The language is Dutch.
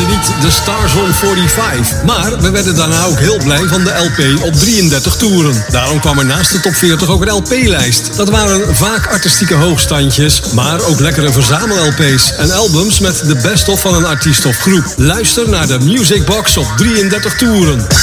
tenminste niet de Stars on 45. Maar we werden daarna ook heel blij van de LP op 33 toeren. Daarom kwam er naast de top 40 ook een LP-lijst. Dat waren vaak artistieke hoogstandjes, maar ook lekkere verzamel-LP's en albums met de best-of van een artiest of groep. Luister naar de Music Box op 33 toeren.